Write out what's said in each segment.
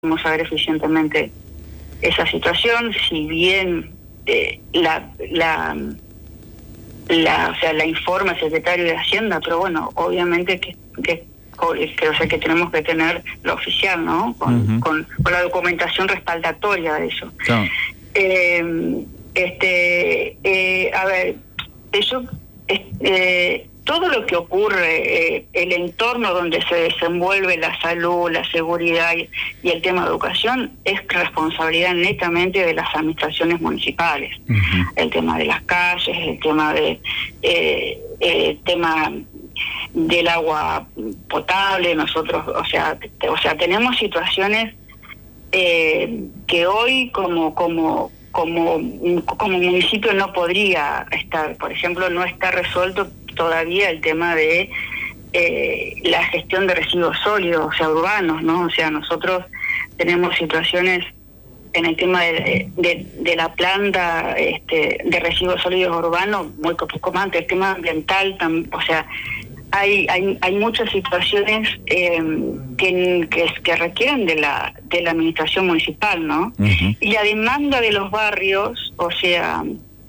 Vamos a ver eficientemente esa situación, si bien la informa el secretario de Hacienda, pero bueno, obviamente que tenemos que tener lo oficial, ¿no? Con la documentación respaldatoria de eso. Claro. A ver, eso todo lo que ocurre, el entorno donde se desenvuelve la salud, la seguridad y el tema de educación es responsabilidad netamente de las administraciones municipales. El tema de las calles, el tema tema del agua potable, nosotros, o sea, tenemos situaciones que hoy como municipio no podría estar. Por ejemplo, no está resuelto todavía el tema de la gestión de residuos sólidos, o sea, urbanos, ¿no? O sea, nosotros tenemos situaciones en el tema de la planta de residuos sólidos urbanos muy preocupantes. El tema ambiental, o sea, hay muchas situaciones que requieren de la administración municipal, ¿no? Y la demanda de los barrios, o sea,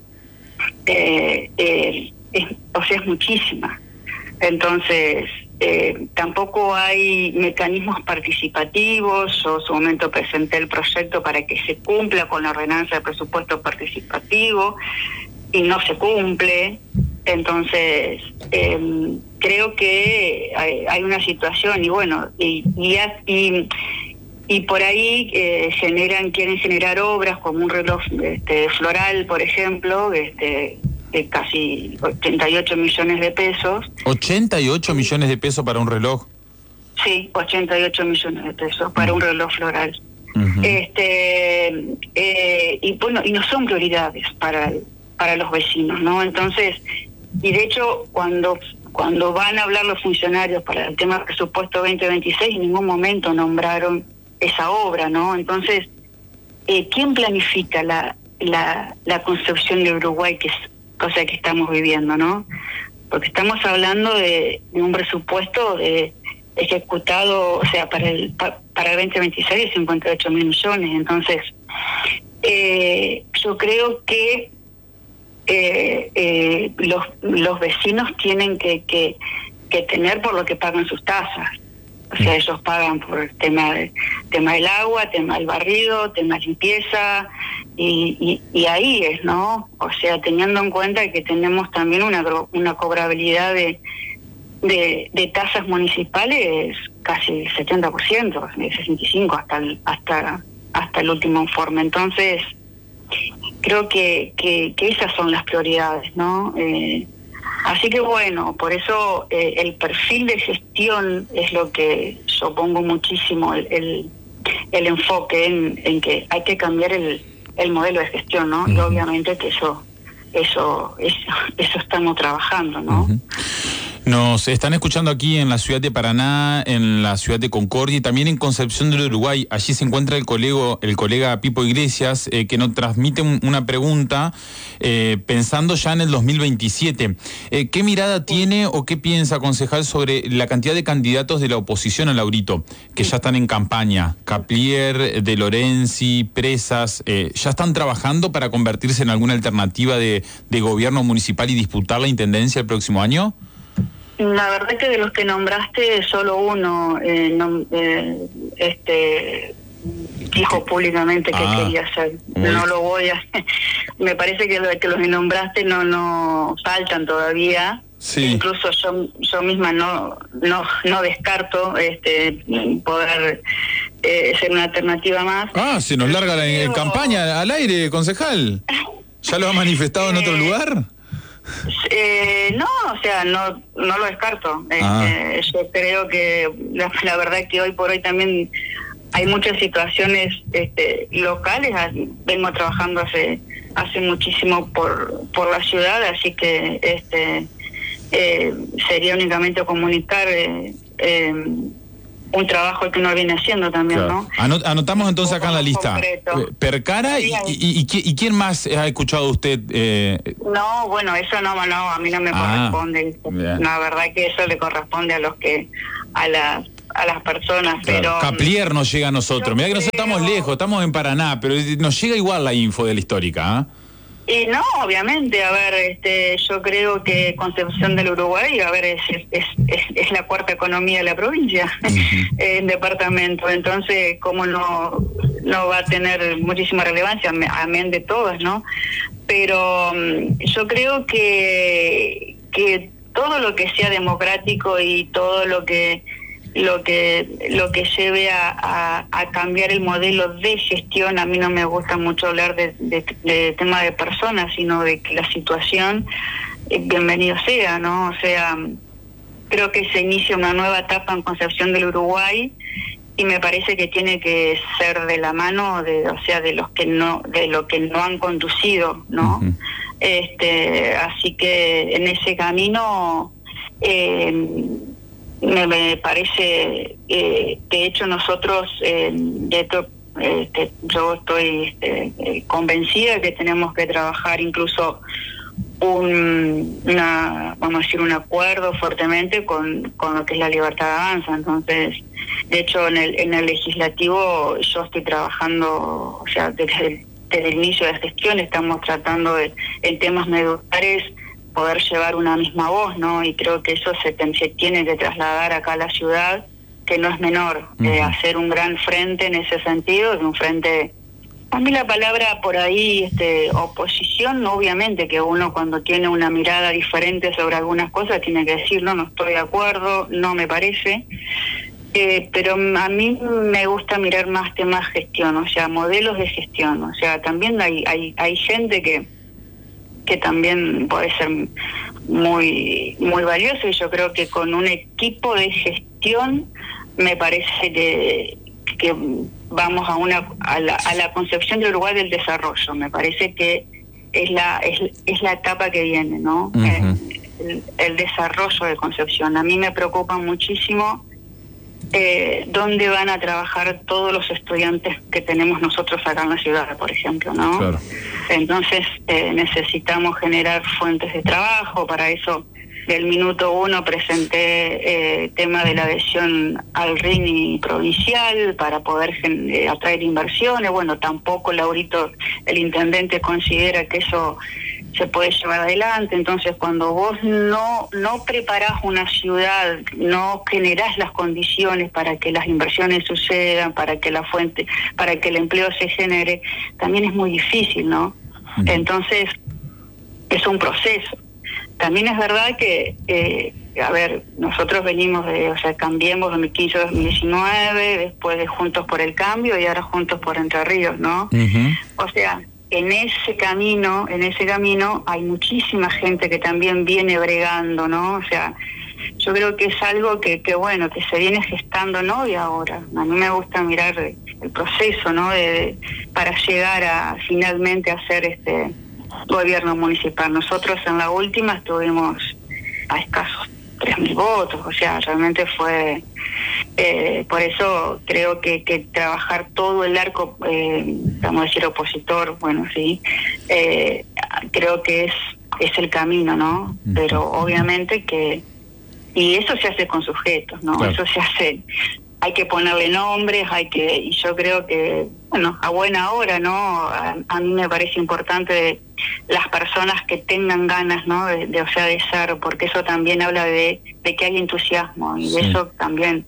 es muchísima. Entonces, tampoco hay mecanismos participativos. Yo en su momento presenté el proyecto para que se cumpla con la ordenanza de presupuesto participativo y no se cumple. Entonces, creo que hay una situación y bueno, y por ahí quieren generar obras como un reloj floral, por ejemplo, de casi 88 millones de pesos. ¿88 millones de pesos para un reloj? Sí, 88 millones de pesos para un reloj floral. Y bueno, y no son prioridades para los vecinos, ¿no? Entonces, y de hecho, cuando van a hablar los funcionarios para el tema del presupuesto 2026, en ningún momento nombraron esa obra, ¿no? Entonces, ¿quién planifica la construcción de Uruguay, que es cosa que estamos viviendo, ¿no? Porque estamos hablando de un presupuesto ejecutado, o sea, para el 2026 de 58 mil millones. Entonces, yo creo que los vecinos tienen que tener por lo que pagan sus tasas. O sea, ellos pagan por el tema del agua, tema del barrido, tema de limpieza, y ahí es, ¿no? O sea, teniendo en cuenta que tenemos también una cobrabilidad de tasas municipales casi el 70%, el 65% hasta el último informe. Entonces, creo que esas son las prioridades, ¿no? Así que bueno, por eso el perfil de gestión es lo que yo pongo muchísimo el enfoque en que hay que cambiar el modelo de gestión, ¿no? Y obviamente que eso estamos trabajando, ¿no? Nos están escuchando aquí en la ciudad de Paraná, en la ciudad de Concordia y también en Concepción del Uruguay. Allí se encuentra el colega Pipo Iglesias, que nos transmite una pregunta pensando ya en el 2027. ¿Qué mirada tiene o qué piensa, concejal, sobre la cantidad de candidatos de la oposición a Laurito, que ya están en campaña? Caplier, De Lorenzi, Presas, ¿ya están trabajando para convertirse en alguna alternativa de gobierno municipal y disputar la intendencia el próximo año? La verdad que de los que nombraste, solo uno dijo públicamente que quería hacer. No lo voy a... Me parece que los que nombraste no faltan todavía. Sí. Incluso yo misma no descarto poder ser una alternativa más. Se nos larga la campaña al aire, concejal. ¿Ya lo ha manifestado en otro lugar? No, o sea, no lo descarto. Yo creo que la verdad es que hoy por hoy también hay muchas situaciones locales. Vengo trabajando hace muchísimo por la ciudad, así que sería únicamente comunicar un trabajo que uno viene haciendo también, claro, ¿no? Anotamos entonces acá en la lista. Percara, sí, ¿y quién más ha escuchado usted? No, bueno, eso no, a mí no me corresponde. Bien. La verdad que eso le corresponde a a las personas, claro. pero... Caplier nos llega a nosotros. Mirá que nosotros estamos lejos, estamos en Paraná, pero nos llega igual la info de la histórica, ¿eh? Y no, obviamente, a ver, yo creo que Concepción del Uruguay, a ver, es la cuarta economía de la provincia, el departamento, entonces, ¿cómo no va a tener muchísima relevancia, amén de todas, ¿no? Pero yo creo que todo lo que sea democrático y todo lo que lleve a cambiar el modelo de gestión, a mí no me gusta mucho hablar de tema de personas, sino de que la situación, bienvenido sea, ¿no? O sea, creo que se inicia una nueva etapa en Concepción del Uruguay y me parece que tiene que ser de la mano de lo que no han conducido, ¿no? Uh-huh. Así que en ese camino me parece de hecho nosotros yo estoy convencida que tenemos que trabajar incluso vamos a decir un acuerdo fuertemente con lo que es la libertad de avanza. Entonces, de hecho en el legislativo yo estoy trabajando, o sea, desde el inicio de la gestión estamos tratando en temas medulares poder llevar una misma voz, ¿no? Y creo que eso se tiene que trasladar acá a la ciudad, que no es menor, hacer un gran frente en ese sentido, un frente... A mí la palabra por ahí, oposición, obviamente que uno cuando tiene una mirada diferente sobre algunas cosas tiene que decir, no estoy de acuerdo, no me parece, pero a mí me gusta mirar más temas gestión, o sea, modelos de gestión, o sea, también hay gente que también puede ser muy muy valioso y yo creo que con un equipo de gestión me parece que vamos a la concepción del Uruguay del desarrollo. Me parece que es la etapa que viene, ¿no? Uh-huh. El desarrollo de Concepción. A mí me preocupa muchísimo dónde van a trabajar todos los estudiantes que tenemos nosotros acá en la ciudad, por ejemplo, ¿no? Claro. Entonces necesitamos generar fuentes de trabajo. Para eso, del minuto 1 presenté tema de la adhesión al RINI provincial para poder atraer inversiones. Bueno, tampoco Laurito, el intendente, considera que eso se puede llevar adelante. Entonces, cuando vos no preparás una ciudad, no generás las condiciones para que las inversiones sucedan, para que el empleo se genere, también es muy difícil, ¿no? Uh-huh. Entonces, es un proceso. También es verdad que, nosotros venimos Cambiemos 2015-2019, después de Juntos por el Cambio y ahora Juntos por Entre Ríos, ¿no? Uh-huh. O sea, en ese camino hay muchísima gente que también viene bregando, ¿no? O sea, yo creo que es algo que se viene gestando, ¿no? Y ahora, a mí me gusta mirar el proceso, ¿no? Para llegar a finalmente hacer gobierno municipal. Nosotros en la última estuvimos a escasos 3.000 votos, o sea, realmente fue... por eso creo que trabajar todo el arco, vamos a decir opositor, bueno, sí, creo que es el camino, ¿no? Pero obviamente y eso se hace con sujetos, ¿no? Claro. Eso se hace, hay que ponerle nombres, y yo creo que, a buena hora, ¿no? A mí me parece importante las personas que tengan ganas, ¿no? De ser, porque eso también habla de que hay entusiasmo, y eso también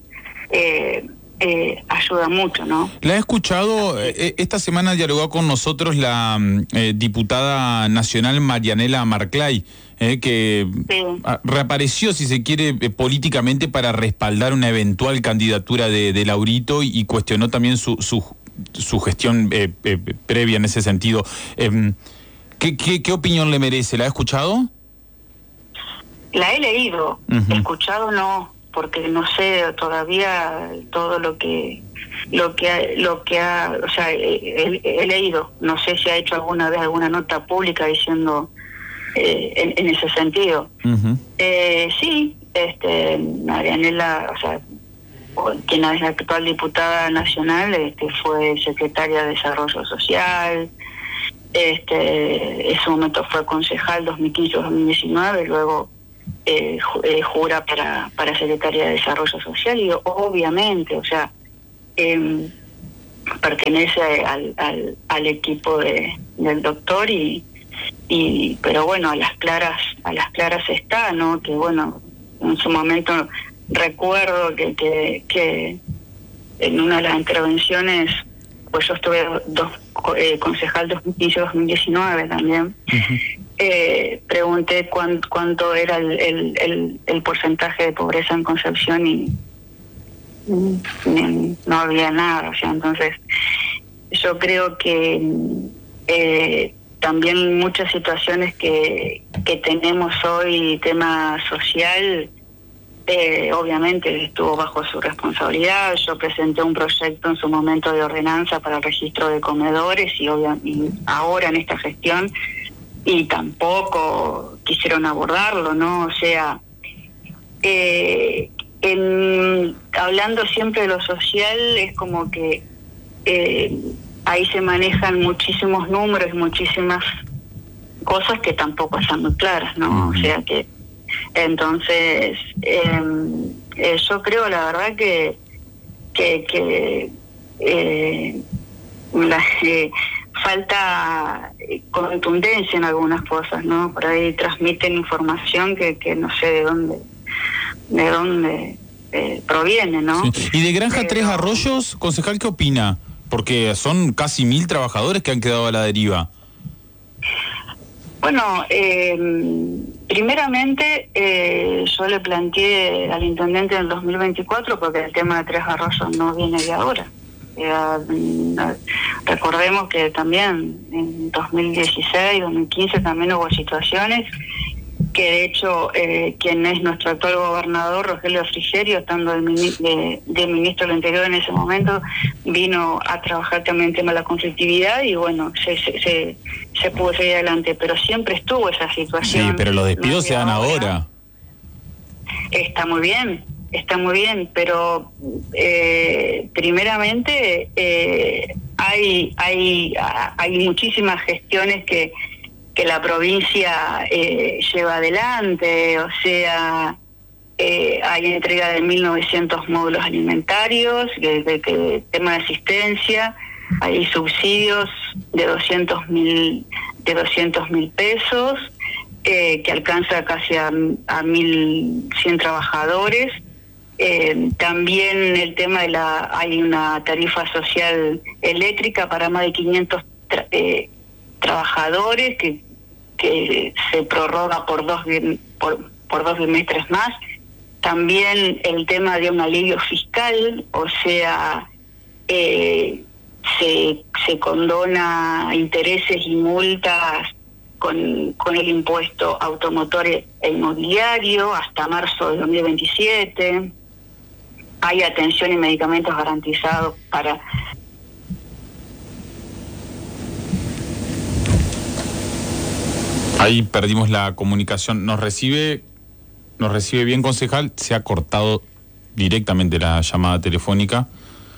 ayuda mucho, ¿no? La he escuchado, esta semana dialogó con nosotros la diputada nacional Marianela Marclay, que reapareció, si se quiere, políticamente para respaldar una eventual candidatura de Laurito y cuestionó también su gestión previa en ese sentido. ¿Qué opinión le merece? ¿La ha escuchado? La he leído, uh-huh. Escuchado no, porque no sé todavía todo lo que ha, o sea, he leído, no sé si ha hecho alguna vez alguna nota pública diciendo en ese sentido. Uh-huh. Sí, Marianela, o sea, quien es la actual diputada nacional, fue secretaria de Desarrollo Social, en ese momento fue concejal 2015-2019, luego jura para Secretaría de Desarrollo Social y obviamente, o sea, pertenece al equipo del doctor pero bueno, a las claras está, ¿no? Que bueno, en su momento recuerdo que en una de las intervenciones, pues yo estuve concejal 2015-2019 también. Pregunté cuánto era el porcentaje de pobreza en Concepción y no había nada, o sea, entonces yo creo que también muchas situaciones que tenemos hoy, tema social, obviamente estuvo bajo su responsabilidad. Yo presenté un proyecto en su momento de ordenanza para el registro de comedores y ahora en esta gestión y tampoco quisieron abordarlo, ¿no? O sea, hablando siempre de lo social, es como que ahí se manejan muchísimos números, muchísimas cosas que tampoco están muy claras, ¿no? O sea que entonces yo creo la verdad que falta contundencia en algunas cosas, ¿no? Por ahí transmiten información que no sé de dónde proviene, ¿no? Sí. Y de Granja Tres Arroyos, concejal, ¿qué opina? Porque son casi 1.000 trabajadores que han quedado a la deriva. Bueno, primeramente yo le planteé al intendente en el 2024, porque el tema de Tres Arroyos no viene de ahora. Recordemos que también en 2016, 2015 también hubo situaciones que de hecho quien es nuestro actual gobernador, Rogelio Frigerio, estando de ministro del Interior en ese momento, vino a trabajar también el tema de la conflictividad y bueno, se pudo seguir adelante, pero siempre estuvo esa situación. Sí, pero los despidos se dan ahora. Está muy bien, pero primeramente hay muchísimas gestiones que la provincia lleva adelante, o sea, hay entrega de 1.900 módulos alimentarios, tema de asistencia, hay subsidios de 200.000 pesos, que alcanza casi a 1.100 trabajadores. También el tema hay una tarifa social eléctrica para más de 500 trabajadores que se prorroga por dos bimestres más. También el tema de un alivio fiscal, o sea, se condona intereses y multas con el impuesto automotor e inmobiliario hasta marzo de 2027. Hay atención y medicamentos garantizados para... Ahí perdimos la comunicación. ¿Nos recibe bien, concejal? Se ha cortado directamente la llamada telefónica.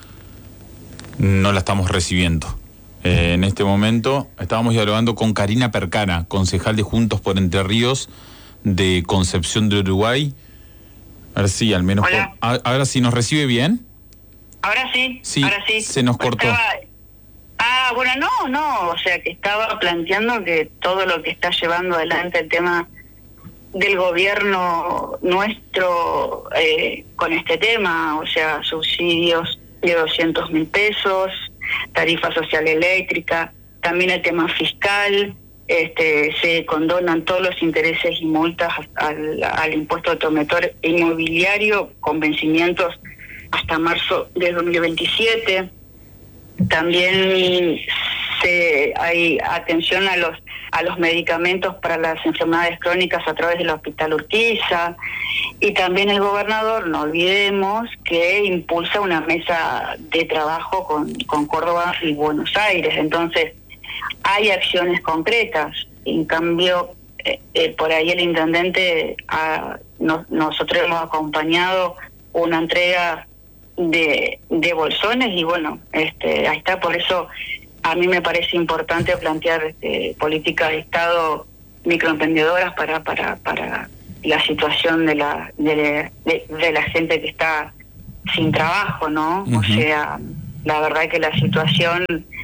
No la estamos recibiendo. En este momento estábamos dialogando con Karina Percana, concejal de Juntos por Entre Ríos de Concepción de Uruguay. A ver si al menos... Ahora sí, ¿nos recibe bien? Ahora sí. Se nos cortó. Bueno, no, o sea que estaba planteando que todo lo que está llevando adelante el tema del gobierno nuestro con este tema, o sea, subsidios de 200.000 pesos, tarifa social eléctrica, también el tema fiscal, se condonan todos los intereses y multas al impuesto automotor inmobiliario con vencimientos hasta marzo de 2027. También hay atención a los medicamentos para las enfermedades crónicas a través del Hospital Urquiza, y también el gobernador, no olvidemos, que impulsa una mesa de trabajo con Córdoba y Buenos Aires. Entonces hay acciones concretas. En cambio, por ahí el intendente, nosotros hemos acompañado una entrega de bolsones y bueno, ahí está. Por eso a mí me parece importante plantear políticas de Estado microemprendedoras para la situación de la gente que está sin trabajo, ¿no? O sea, la verdad que la situación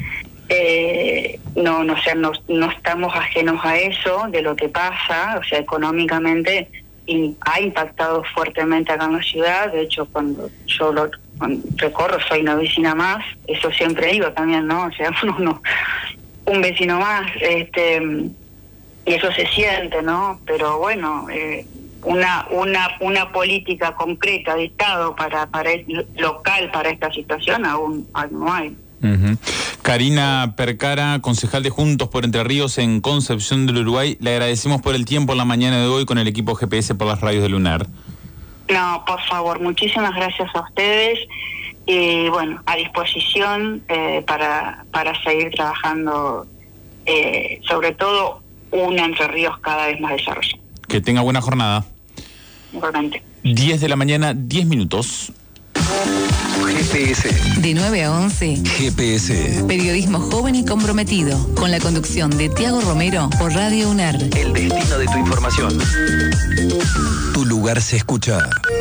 no estamos ajenos a eso, de lo que pasa, o sea, económicamente ha impactado fuertemente acá en la ciudad. De hecho, cuando yo recorro, soy una vecina más, eso siempre iba también, ¿no? O sea, un vecino más, y eso se siente, ¿no? Pero bueno, una política concreta de Estado local para esta situación aún no hay. Karina Percara, concejal de Juntos por Entre Ríos en Concepción del Uruguay, le agradecemos por el tiempo en la mañana de hoy con el equipo GPS por las radios de Lunar. No, por favor, muchísimas gracias a ustedes y bueno, a disposición para seguir trabajando, sobre todo Entre Ríos cada vez más desarrollado. Que tenga buena jornada. Igualmente. 10 de la mañana, 10 minutos. GPS. De 9 a 11. GPS. Periodismo joven y comprometido. Con la conducción de Tiago Romero por Radio UNAR. El destino de tu información. Tu lugar se escucha.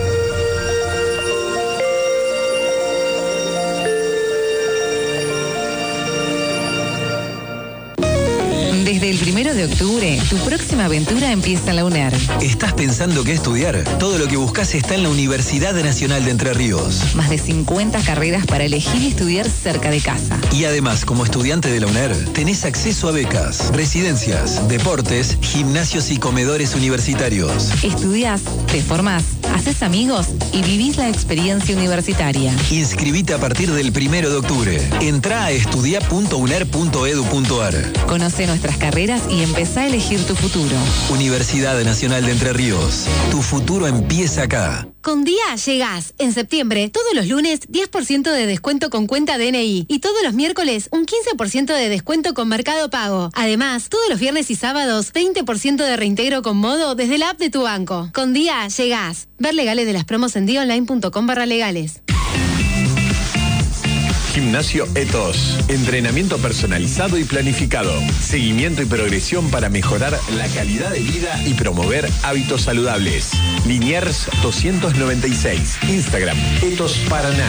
Desde el 1 de octubre, tu próxima aventura empieza en la UNAR. ¿Estás pensando qué estudiar? Todo lo que buscas está en la Universidad Nacional de Entre Ríos. Más de 50 carreras para elegir y estudiar cerca de casa. Y además, como estudiante de la UNAR, tenés acceso a becas, residencias, deportes, gimnasios y comedores universitarios. Estudiás, te formás, haces amigos y vivís la experiencia universitaria. Inscribite a partir del 1 de octubre. Entrá a estudia.unar.edu.ar. Conoce nuestras carreras y empezá a elegir tu futuro. Universidad Nacional de Entre Ríos. Tu futuro empieza acá. Con Día llegás. En septiembre, todos los lunes, 10% de descuento con cuenta DNI. Y todos los miércoles, un 15% de descuento con Mercado Pago. Además, todos los viernes y sábados, 20% de reintegro con Modo desde la app de tu banco. Con Día llegás. Ver legales de las promos en diaonline.com/legales. Gimnasio Ethos. Entrenamiento personalizado y planificado. Seguimiento y progresión para mejorar la calidad de vida y promover hábitos saludables. Liniers 296. Instagram, Ethos Paraná.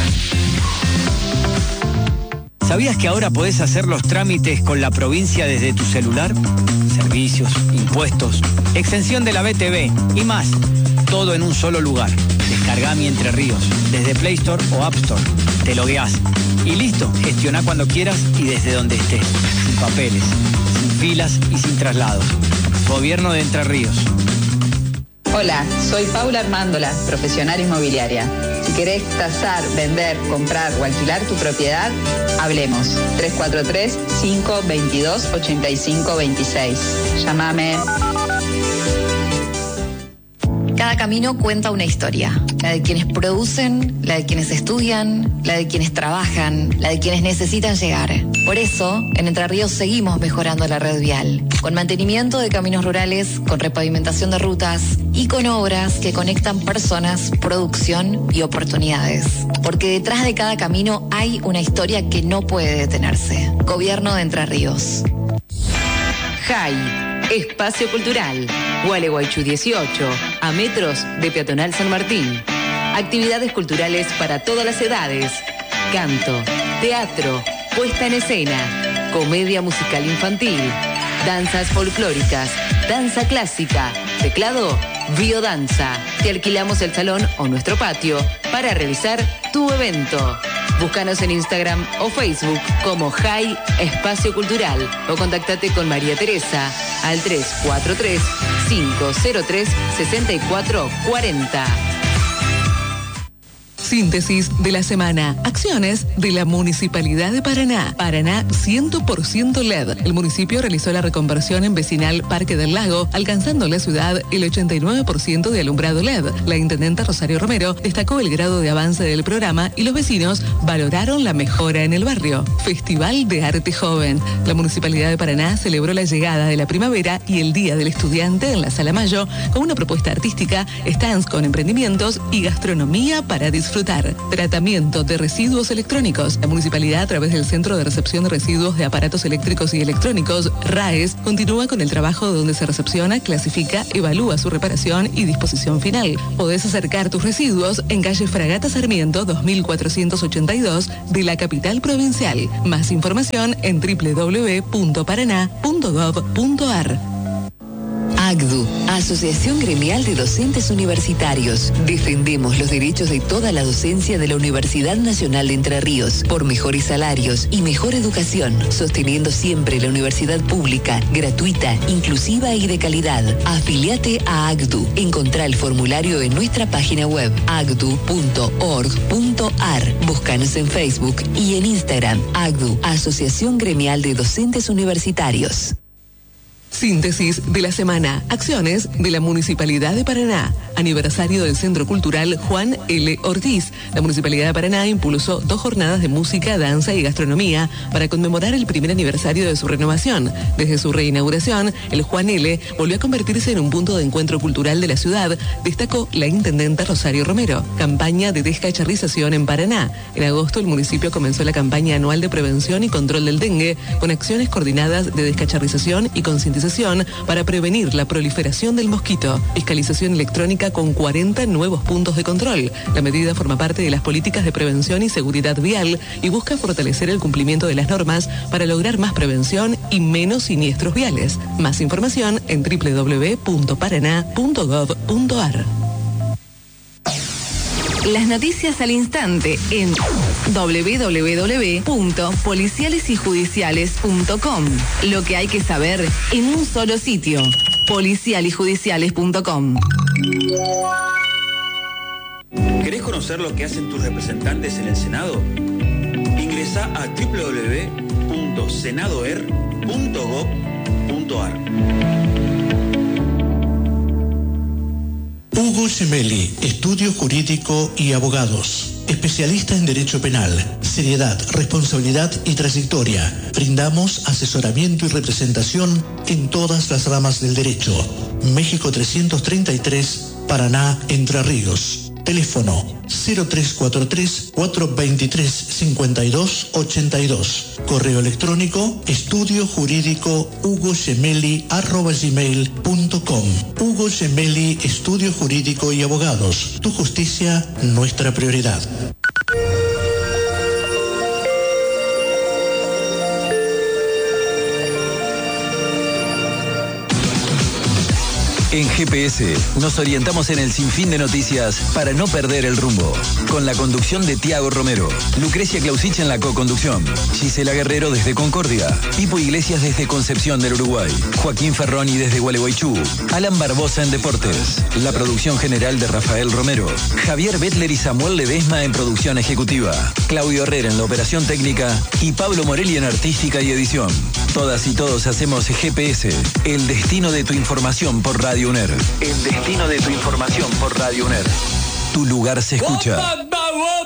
¿Sabías que ahora podés hacer los trámites con la provincia desde tu celular? Servicios, impuestos, exención de la BTV y más. Todo en un solo lugar. Descargá Mi Entre Ríos desde Play Store o App Store. Te logueás y listo. Gestioná cuando quieras y desde donde estés. Sin papeles, sin filas y sin traslados. Gobierno de Entre Ríos. Hola, soy Paula Armándola, profesional inmobiliaria. Si querés tasar, vender, comprar o alquilar tu propiedad, hablemos. 343-522-8526. Llámame. Cada camino cuenta una historia. La de quienes producen, la de quienes estudian, la de quienes trabajan, la de quienes necesitan llegar. Por eso, en Entre Ríos seguimos mejorando la red vial. Con mantenimiento de caminos rurales, con repavimentación de rutas y con obras que conectan personas, producción y oportunidades. Porque detrás de cada camino hay una historia que no puede detenerse. Gobierno de Entre Ríos. JAI, Espacio Cultural, Gualeguaychú 18, a metros de Peatonal San Martín. Actividades culturales para todas las edades. Canto, teatro, puesta en escena, comedia musical infantil, danzas folclóricas, danza clásica, teclado, biodanza. Te alquilamos el salón o nuestro patio para realizar tu evento. Búscanos en Instagram o Facebook como JAI Espacio Cultural o contactate con María Teresa al 343-503-6440. Síntesis de la semana. Acciones de la Municipalidad de Paraná. Paraná 100% LED. El municipio realizó la reconversión en vecinal Parque del Lago, alcanzando en la ciudad el 89% de alumbrado LED. La intendenta Rosario Romero destacó el grado de avance del programa y los vecinos valoraron la mejora en el barrio. Festival de Arte Joven. La Municipalidad de Paraná celebró la llegada de la primavera y el Día del Estudiante en la Sala Mayo con una propuesta artística, stands con emprendimientos y gastronomía para disfrutar. explotar. Tratamiento de residuos electrónicos. La municipalidad, a través del Centro de Recepción de Residuos de Aparatos Eléctricos y Electrónicos, RAES, continúa con el trabajo donde se recepciona, clasifica, evalúa su reparación y disposición final. Podés acercar tus residuos en calle Fragata Sarmiento 2482 de la capital provincial. Más información en www.paraná.gov.ar. AGDU, Asociación Gremial de Docentes Universitarios. Defendemos los derechos de toda la docencia de la Universidad Nacional de Entre Ríos por mejores salarios y mejor educación, sosteniendo siempre la universidad pública, gratuita, inclusiva y de calidad. Afiliate a AGDU. Encontrá el formulario en nuestra página web agdu.org.ar. Búscanos en Facebook y en Instagram. AGDU, Asociación Gremial de Docentes Universitarios. Síntesis de la semana. Acciones de la Municipalidad de Paraná. Aniversario del Centro Cultural Juan L. Ortiz. La Municipalidad de Paraná impulsó 2 jornadas de música, danza y gastronomía para conmemorar el primer aniversario de su renovación. Desde su reinauguración, el Juan L. volvió a convertirse en un punto de encuentro cultural de la ciudad, destacó la intendenta Rosario Romero. Campaña de descacharrización en Paraná. En agosto, el municipio comenzó la campaña anual de prevención y control del dengue, con acciones coordinadas de descacharrización y concientización para prevenir la proliferación del mosquito. Fiscalización electrónica con 40 nuevos puntos de control. La medida forma parte de las políticas de prevención y seguridad vial y busca fortalecer el cumplimiento de las normas para lograr más prevención y menos siniestros viales. Más información en www.paraná.gov.ar. Las noticias al instante en www.policialesyjudiciales.com. Lo que hay que saber en un solo sitio. policialyjudiciales.com. ¿Querés conocer lo que hacen tus representantes en el Senado? Ingresá a www.senadoer.gov.ar. Hugo Gemelli, Estudio Jurídico y Abogados. Especialista en Derecho Penal, seriedad, responsabilidad y trayectoria. Brindamos asesoramiento y representación en todas las ramas del derecho. México 333, Paraná, Entre Ríos. Teléfono 0343-423-5282. Correo electrónico estudiojurídico@gmail.com. Hugo Gemelli, Estudio Jurídico y Abogados. Tu justicia, nuestra prioridad. En GPS nos orientamos en el sinfín de noticias para no perder el rumbo. Con la conducción de Tiago Romero, Lucrecia Clausich en la co-conducción, Gisela Guerrero desde Concordia, Pipo Iglesias desde Concepción del Uruguay, Joaquín Ferroni desde Gualeguaychú, Alan Barbosa en Deportes, la producción general de Rafael Romero, Javier Bettler y Samuel Ledesma en producción ejecutiva, Claudio Herrera en la operación técnica y Pablo Morelli en artística y edición. Todas y todos hacemos GPS, el destino de tu información por Radio UNER. El destino de tu información por Radio UNER. Tu lugar se escucha.